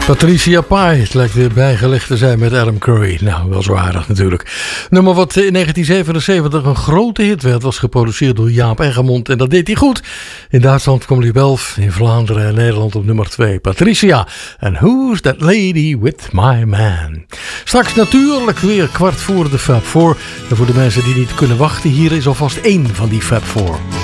Patricia Pai, het lijkt weer bijgelegd te zijn met Adam Curry. Nou, wel zo aardig natuurlijk. Nummer wat in 1977 een grote hit werd, was geproduceerd door Jaap Eggermond. En dat deed hij goed. In Duitsland kwam hij wel, in Vlaanderen en Nederland op nummer 2. Patricia. En Who's That Lady With My Man? Straks natuurlijk weer 4:15 de Fab Four. En voor de mensen die niet kunnen wachten, hier is alvast één van die Fab Four.